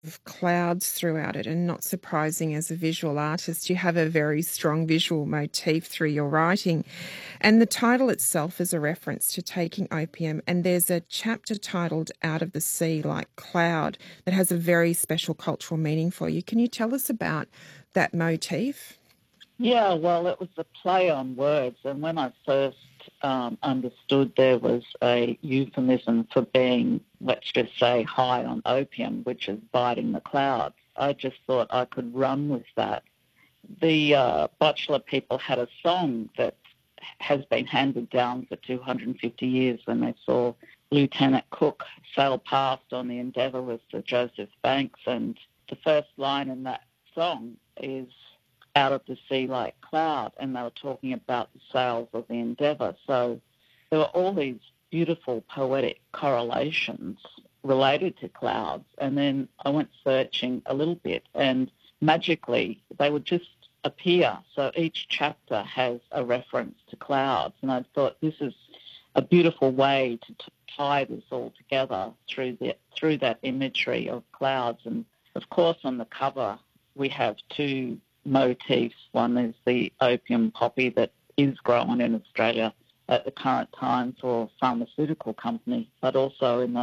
of clouds throughout it, and not surprising as a visual artist, you have a very strong visual motif through your writing. And the title itself is a reference to taking opium, and there's a chapter titled Out of the Sea Like Cloud that has a very special cultural meaning for you. Can you tell us about that motif? Yeah, well, it was a play on words, and when I first understood there was a euphemism for being, let's just say, high on opium, which is biting the clouds, I just thought I could run with that. The Bachelor people had a song that has been handed down for 250 years when they saw Lieutenant Cook sail past on the Endeavour with the Joseph Banks, and the first line in that song is out of the sea like cloud, and they were talking about the sails of the Endeavour. So there were all these beautiful poetic correlations related to clouds, and then I went searching a little bit, and magically they would just appear. So each chapter has a reference to clouds, and I thought this is a beautiful way to tie this all together through that imagery of clouds. And of course on the cover we have two motifs. One is the opium poppy that is grown in Australia at the current time for a pharmaceutical company, but also in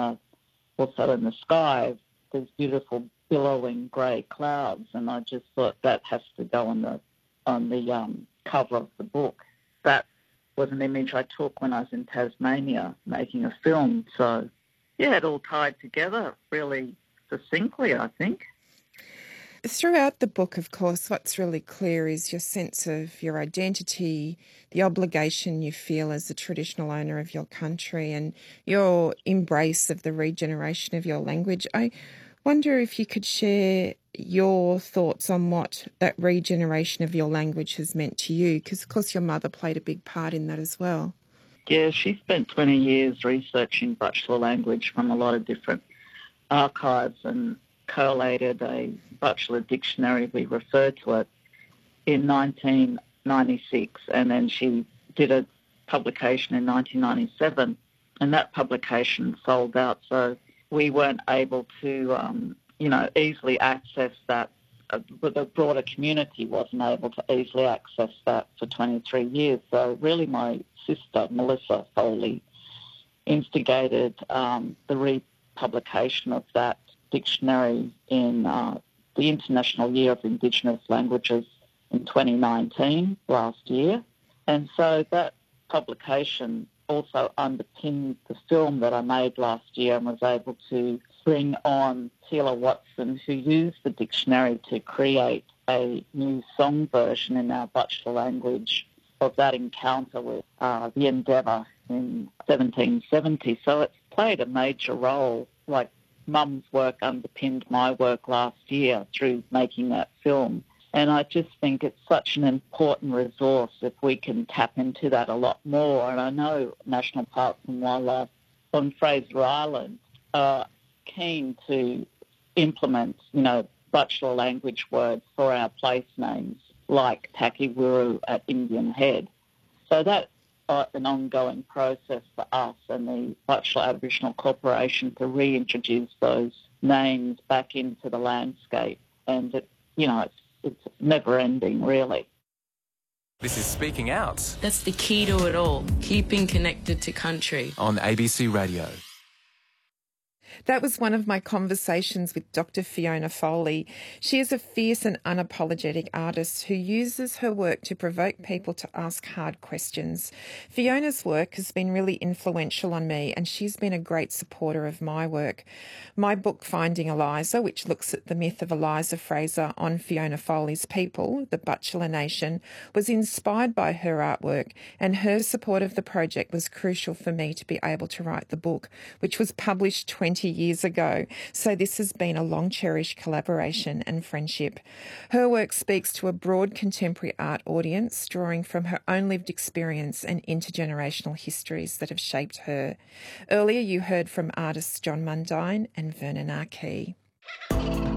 the sky there's beautiful billowing grey clouds, and I just thought that has to go on the cover of the book. That was an image I took when I was in Tasmania making a film. So yeah, it all tied together really succinctly, I think. Throughout the book, of course, what's really clear is your sense of your identity, the obligation you feel as a traditional owner of your country, and your embrace of the regeneration of your language. I wonder if you could share your thoughts on what that regeneration of your language has meant to you, because, of course, your mother played a big part in that as well. Yeah, she spent 20 years researching Bachelor language from a lot of different archives and collated a Bachelor dictionary, we refer to it, in 1996, and then she did a publication in 1997, and that publication sold out, so we weren't able to, easily access that. The broader community wasn't able to easily access that for 23 years. So really my sister, Melissa Foley, instigated the republication of that dictionary in the International Year of Indigenous Languages in 2019, last year. And so that publication also underpinned the film that I made last year, and was able to bring on Tila Watson, who used the dictionary to create a new song version in our Bachelor language of that encounter with the Endeavour in 1770. So it's played a major role, like Mum's work underpinned my work last year through making that film. And I just think it's such an important resource if we can tap into that a lot more. And I know National Parks and Wildlife on Fraser Island are keen to implement, Bachelor language words for our place names, like Takiwuru at Indian Head. So that's an ongoing process for us and the Bachelor Aboriginal Corporation to reintroduce those names back into the landscape. And, it's never-ending, really. This is Speaking Out. That's the key to it all, keeping connected to country. On ABC Radio. That was one of my conversations with Dr. Fiona Foley. She is a fierce and unapologetic artist who uses her work to provoke people to ask hard questions. Fiona's work has been really influential on me, and she's been a great supporter of my work. My book, Finding Eliza, which looks at the myth of Eliza Fraser on Fiona Foley's people, the Bachelor Nation, was inspired by her artwork, and her support of the project was crucial for me to be able to write the book, which was published 20 years ago. So this has been a long cherished collaboration and friendship. Her work speaks to a broad contemporary art audience, drawing from her own lived experience and intergenerational histories that have shaped her. Earlier you heard from artists John Mundine and Vernon Arkey.